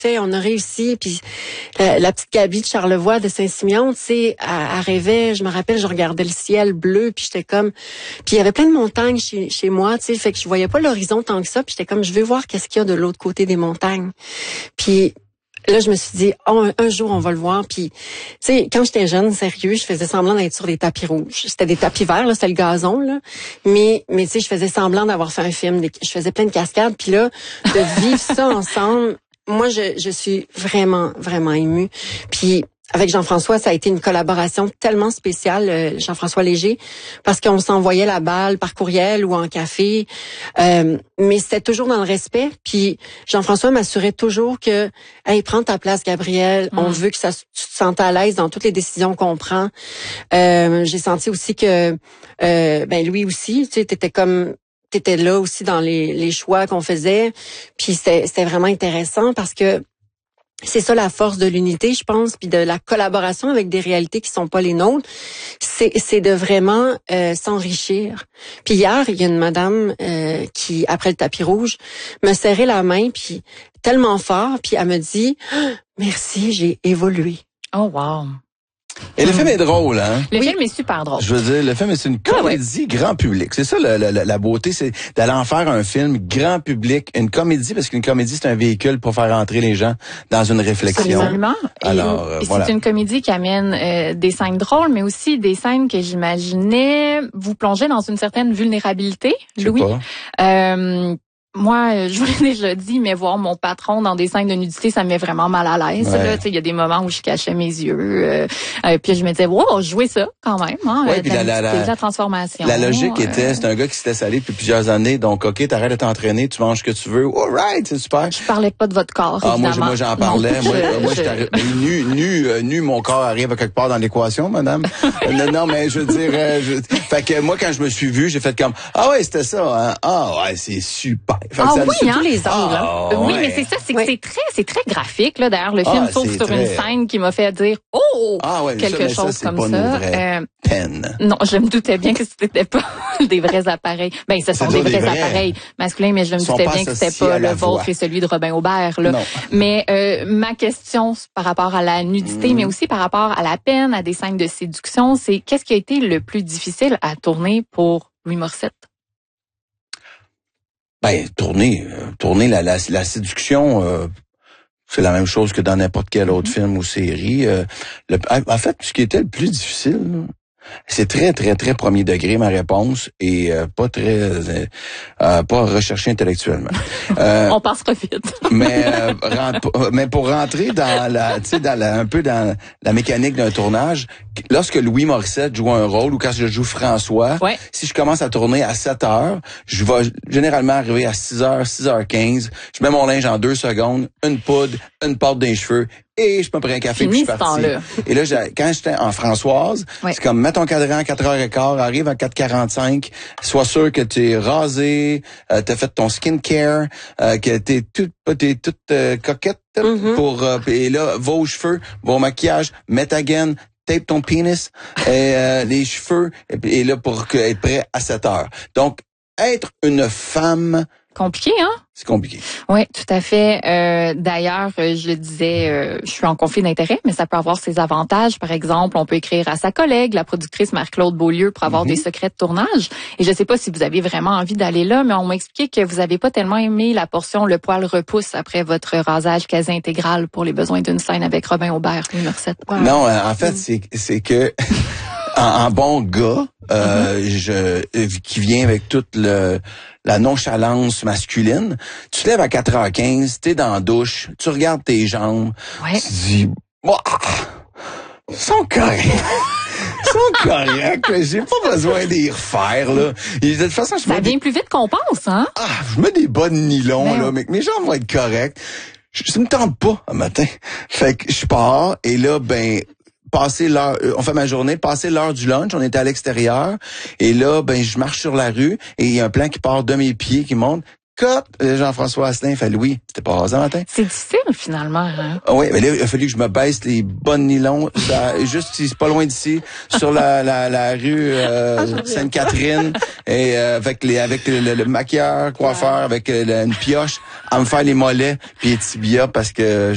sais, on a réussi. Puis la petite Gabi de Charlevoix, de Saint-Simeon, tu sais, elle rêvait. Je me rappelle, je regardais le ciel bleu, puis j'étais comme... Puis il y avait plein de montagnes chez moi, tu sais, fait que je voyais pas l'horizon tant que ça. Puis j'étais comme, je veux voir qu'est-ce qu'il y a de l'autre côté des montagnes. Puis là, je me suis dit, un jour, on va le voir. Puis, tu sais, quand j'étais jeune, sérieux, je faisais semblant d'être sur des tapis rouges. C'était des tapis verts, là, c'était le gazon, là. Mais tu sais, je faisais semblant d'avoir fait un film. Je faisais plein de cascades. Puis là, de vivre ça ensemble, moi, je suis vraiment, vraiment émue. Puis, avec Jean-François, ça a été une collaboration tellement spéciale, Jean-François Léger, parce qu'on s'envoyait la balle par courriel ou en café, mais c'était toujours dans le respect. Puis Jean-François m'assurait toujours que, hey, prends ta place, Gabrielle. On veut que tu te sentes à l'aise dans toutes les décisions qu'on prend. J'ai senti aussi que, lui aussi, tu sais, t'étais là aussi dans les choix qu'on faisait. Puis c'était vraiment intéressant parce que c'est ça la force de l'unité, je pense, puis de la collaboration avec des réalités qui sont pas les nôtres. C'est de vraiment s'enrichir. Puis hier, il y a une madame qui, après le tapis rouge, me serrait la main, puis tellement fort, puis elle me dit « Merci, j'ai évolué ». Oh wow. Et le film est drôle, hein? Le film est super drôle. Je veux dire, le film, c'est une comédie grand public. C'est ça la beauté, c'est d'aller en faire un film grand public, une comédie, parce qu'une comédie, c'est un véhicule pour faire entrer les gens dans une réflexion. Absolument. Alors, voilà. C'est une comédie qui amène des scènes drôles, mais aussi des scènes que j'imaginais vous plonger dans une certaine vulnérabilité, Louis. Moi, je vous l'ai déjà dit, mais voir mon patron dans des scènes de nudité, ça me met vraiment mal à l'aise. Ouais. Il y a des moments où je cachais mes yeux, puis je me disais, wow, jouer ça quand même. Hein, ouais, puis la transformation. La logique était, c'est un gars qui se laisse aller depuis plusieurs années, donc ok, t'arrêtes de t'entraîner, tu manges ce que tu veux, alright, c'est super. Je parlais pas de votre corps, évidemment. Moi j'en parlais, moi j'étais nu, mon corps arrive à quelque part dans l'équation, madame. non, mais je veux dire, fait que moi quand je me suis vu, j'ai fait comme, ah ouais, c'était ça, hein? Ah ouais, c'est super. Oui, hein, les angles. Oui, mais c'est ça, c'est très graphique là. D'ailleurs, le film s'ouvre sur une scène qui m'a fait dire quelque chose ça, comme ça. Peine. Non, je me doutais bien que c'était pas des vrais appareils. Ben, ce sont des vrais appareils masculins, mais je me doutais bien que c'était pas le vôtre et celui de Robin Aubert là. Non. Mais ma question par rapport à la nudité, mais aussi par rapport à la peine, à des scènes de séduction, c'est qu'est-ce qui a été le plus difficile à tourner pour Louis Morissette? Ben, tourner la séduction, c'est la même chose que dans n'importe quel autre film ou série. En fait, ce qui était le plus difficile, c'est très, très, très premier degré, ma réponse, et pas très, pas recherché intellectuellement. On passera vite. mais pour rentrer dans un peu dans la mécanique d'un tournage, lorsque Louis Morissette joue un rôle ou quand je joue François, si je commence à tourner à 7h, je vais généralement arriver à 6h, 6h15, je mets mon linge en 2 secondes, une poudre, une porte dans les cheveux, et je me prends un café puis je suis parti. Et là, quand j'étais en Françoise, c'est comme mets ton cadran à 4h15, arrive à 4h45, sois sûr que t'es rasé, t'as fait ton skincare, que t'es toute coquette pour et là, va aux cheveux, va au maquillage, mets ta gaine, tape ton pénis et les cheveux et là pour être prêt à 7h. Donc être une femme compliqué, hein? C'est compliqué. Oui, tout à fait. D'ailleurs, je le disais, je suis en conflit d'intérêts, mais ça peut avoir ses avantages. Par exemple, on peut écrire à sa collègue, la productrice Marie-Claude Beaulieu, pour avoir des secrets de tournage. Et je sais pas si vous avez vraiment envie d'aller là, mais on m'a expliqué que vous avez pas tellement aimé la portion Le poil repousse après votre rasage quasi intégral pour les besoins d'une scène avec Robin Aubert, Louis Morissette. Non, en fait, c'est que en bon gars, qui vient avec toute la nonchalance masculine, tu te lèves à 4h15, t'es dans la douche, tu regardes tes jambes, tu te dis, ils sont corrects. Ils sont corrects, j'ai pas besoin d'y refaire, là. Et de toute façon, ça vient plus vite qu'on pense, hein? Je mets des bas de nylon, là, mais mes jambes vont être correctes. Ça me tente pas, un matin. Fait que je pars, et là, passer l'heure, on fait ma journée, passer l'heure du lunch, on était à l'extérieur, et là, je marche sur la rue, et il y a un plan qui part de mes pieds, qui monte, Jean-François Asselin fait Louis, c'était pas rasant matin. C'est difficile, finalement, hein? Oui, mais là, il a fallu que je me baisse les bonnes nylons, juste, c'est pas loin d'ici, sur la rue, Sainte-Catherine, et, avec le maquilleur, coiffeur, avec une pioche, à me faire les mollets, puis les tibias, parce que